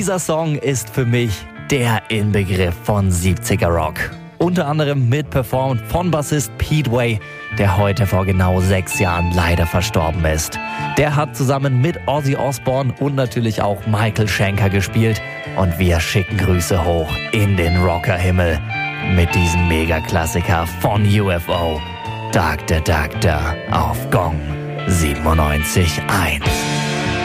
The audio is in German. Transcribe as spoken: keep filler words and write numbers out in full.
Dieser Song ist für mich der Inbegriff von siebziger Rock. Unter anderem mitperformt von Bassist Pete Way, der heute vor genau sechs Jahren leider verstorben ist. Der hat zusammen mit Ozzy Osbourne und natürlich auch Michael Schenker gespielt. Und wir schicken Grüße hoch in den Rockerhimmel mit diesem Megaklassiker von U F O. Doctor Doctor auf Gong siebenundneunzig Komma eins.